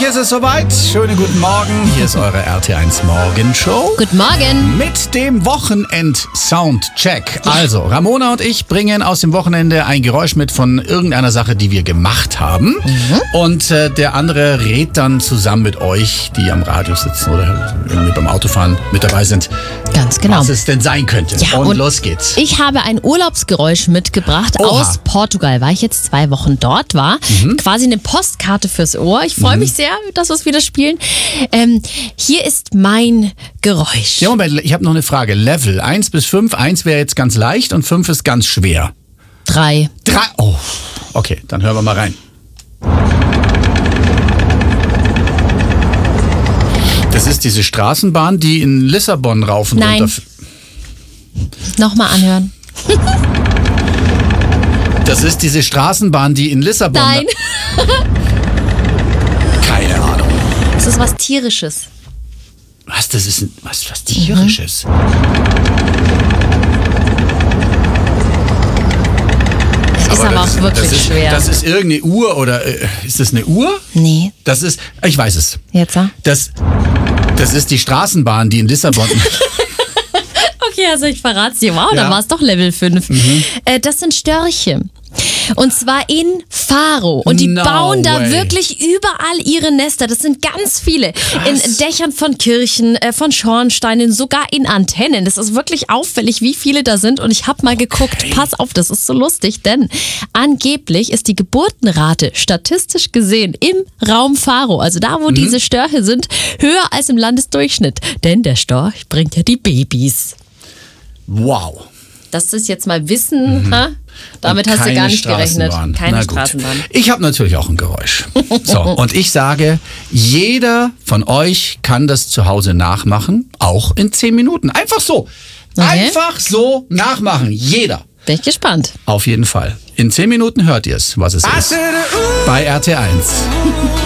Endlich ist es soweit. Schönen guten Morgen. Hier ist eure RT1 Morgenshow. Guten Morgen. Mit dem Wochenend-Soundcheck. Also, Ramona und ich bringen aus dem Wochenende ein Geräusch mit von irgendeiner Sache, die wir gemacht haben. Und der andere redet dann zusammen mit euch, die am Radio sitzen oder irgendwie beim Autofahren mit dabei sind, Ganz genau. was es denn sein könnte. Ja, und und los geht's. Ich habe ein Urlaubsgeräusch mitgebracht aus Portugal, weil ich jetzt 2 Wochen dort war. Quasi eine Postkarte fürs Ohr. Ich freue mich sehr, dass wir es wieder spielen. Hier ist mein Geräusch. Ja, Moment, ich habe noch eine Frage. Level 1 bis 5. 1 wäre jetzt ganz leicht und 5 ist ganz schwer. 3. 3. Oh, okay, dann hören wir mal rein. Das ist diese Straßenbahn, die in Lissabon rauf und Nein. runter. Nochmal anhören. Das ist diese Straßenbahn, die in Lissabon. Nein. Keine Ahnung. Es ist was Tierisches. Was? Das ist was Tierisches. Es ist aber auch wirklich schwer. Das ist irgendeine Uhr oder ist das eine Uhr? Nee. Das ist, ich weiß es. Jetzt, Das ist die Straßenbahn, die in Lissabon. Okay, also ich verrate es dir. Wow, Ja. dann war es doch Level 5. Das sind Störche. Und zwar in Faro. Und die No bauen da way. wirklich überall ihre Nester. Das sind ganz viele. In Dächern von Kirchen, von Schornsteinen, sogar in Antennen. Das ist wirklich auffällig, wie viele da sind. Und ich habe mal geguckt, pass auf, das ist so lustig, denn angeblich ist die Geburtenrate statistisch gesehen im Raum Faro, also da, wo diese Störche sind, höher als im Landesdurchschnitt. Denn der Storch bringt ja die Babys. Wow. Das ist jetzt mal Wissen, ha? Damit Und hast du keine gar nicht gerechnet. Straßenbahn. Keine Na gut. Straßenbahn. Ich habe natürlich auch ein Geräusch. So, und ich sage, jeder von euch kann das zu Hause nachmachen, auch in 10 Minuten. Einfach so. Okay. Einfach so nachmachen. Jeder. Bin ich gespannt. Auf jeden Fall. In 10 Minuten hört ihr es, was es ist. Bei RT1.